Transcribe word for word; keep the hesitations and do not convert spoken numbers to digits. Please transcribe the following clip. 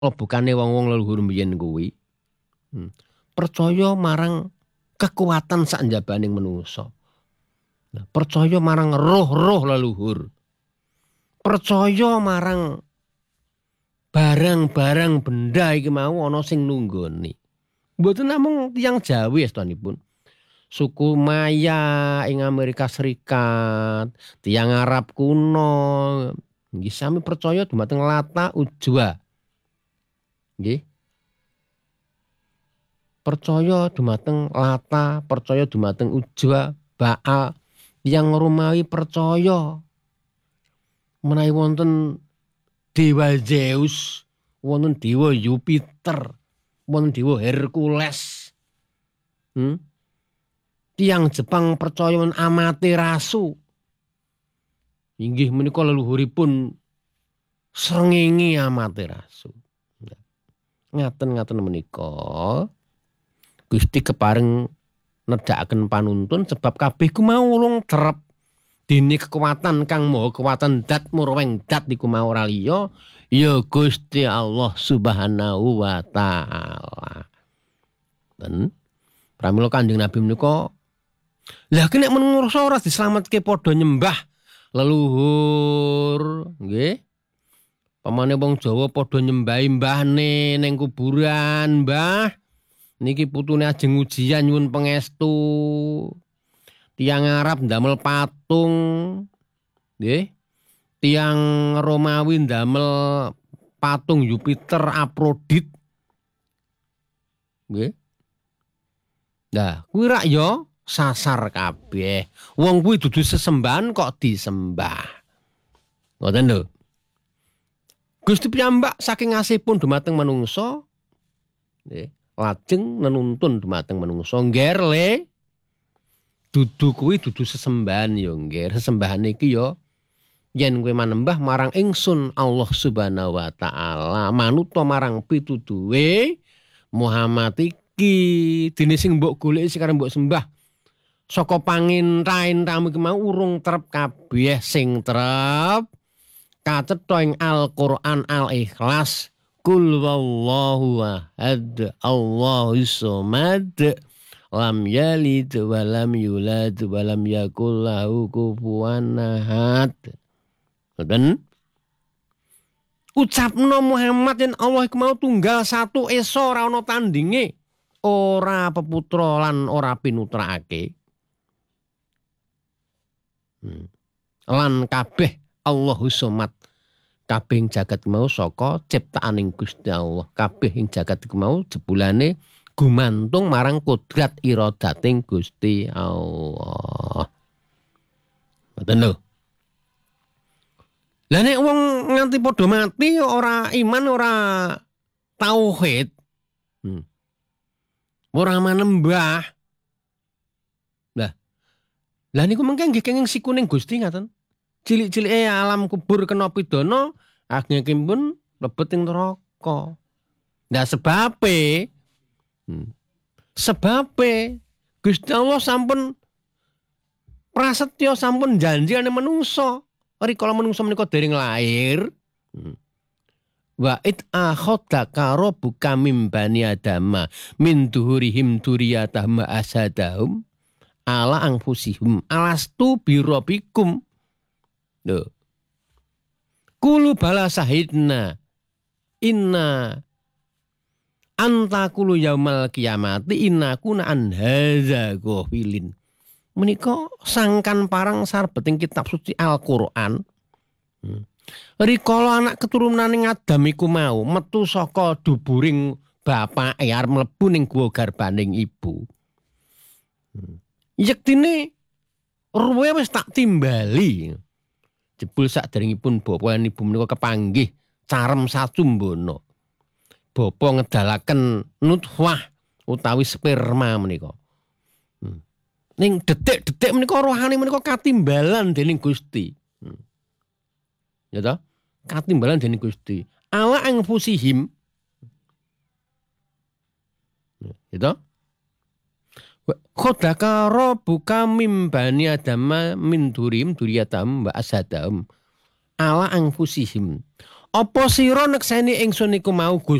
Lebokane wong-wong leluhur mbiyen kuwi. Hmm. Percaya marang kekuatan sak njabaning manungsa. Nah, percaya marang roh-roh leluhur. Percaya marang barang-barang benda iki mau ana sing nunggoni. Mboten namung tiyang Jawi astanipun. Suku Maya ing Amerika Serikat, tiyang Arab kuno, nggih sami percaya dumateng Lata Ujwa. Nggih. Percaya dumateng Lata, percaya dumateng Ujwa, Baal. Yang Romawi percaya menawi wonten Dewa Zeus, wonten Dewa Jupiter, wonten Dewa Hercules. Hmm? Tiyang Jepang percaya wonten Amaterasu. Inggih menika leluhuripun srengenge Amaterasu. Ngaten-ngaten menika Gusti kepareng nedhakaken panuntun sebab kabeh ku mau ulung trep dene kekuatan kang maha kekuatan dat murweng dat niku mau ora liya ya Gusti Allah Subhanahu wa taala. Ben pramila Kanjeng Nabi menika lah nek menungso ora dislametke padha nyembah leluhur nggih. Pamane wong Jawa padha nyembahi mbahne ning kuburan, Mbah. Niki putune ajeng ujian nyuwun pangestu. Tiang Arab ndamel patung. Nggih. Tiang Romawi ndamel patung Jupiter Aphrodite. Nggih. Nah, kuwi rak ya sasar kabeh. Wong kuwi dudu sesembahan kok disembah. Ngoten lho. Gusti piyambak saking asihipun dumateng manungsa nggih, lajeng nenuntun dumateng manungsa ngger le dudu kuwi dudu sesembahan ya ngger. Sesembahan iki ya yen kowe manembah marang ingsun Allah Subhanahu wa taala, manuta marang pituduhe Muhammad iki dene sing mbok goleki sekarang mbok sembah saka pangintahe-intahe iki mau urung trep kabeh sing trep kacetha ing Al-Qur'an Al-Ikhlas Qul wallahu ahad Allahus samad lam yalid wa lam yulad wa lam yakul lahu kufuwan ahad. Ngoten. Ucapno Muhammad yen Allah iku mau tunggal satu esa ora ana tandinge, ora peputra lan ora pinutrake. Hmm. Lan kabeh Allahus samad. Kabeh ing jagat mau saka ciptaaning Gusti Allah. Kabeh ing jagat iku mau jebulane gumantung marang kodrat iradating Gusti Allah. Ngoten lho. Lah nek wong nganti padha mati ora iman ora tauhid. Hmm. Ora manembah. Lah. Lah niku mengke nggih kenging sikuning Gusti ngaten. Cilik-cilike alam kubur kena pidana agengipun mlebet ing neraka. Lah sebabe hmm, sebabe Gusti Allah sampun prasetya sampun janji ana manungsa. Rikala manungsa menika dereng lair. Hmm. Wa it akhadaka rabbuka mim bani adama min duhurihim duriyatahum asadahum ala anfusihum alastu birabbikum. Lho. Kulu bala sahidna inna anta kulu yaumal kiamati inna kuna an hadza ghafilin. Menika sangkan parang sarbeting kitab suci Al-Qur'an. Hmm. Rikala anak keturunaning Adam iku mau metu saka duburing bapake arep mlebu ning guwa garbaning ibu. Hmm. Yektine ruwe wis tak timbali. Jebul saderengipun bapa lan ibu menika kepanggih carem sacumbana. Bapa ngedalaken nutfah utawi sperma menika. Hmm. Ning detik-detik menika rohane menika katimbalan dening Gusti. Hmm. Ya toh? Katimbalan dening Gusti. Ala anfusihim. Ya toh? Khodaka rabbuka mim bani adama min durim duriyatam wa asadam ala anfusihim. Apa sira nekseni ingsun iku mau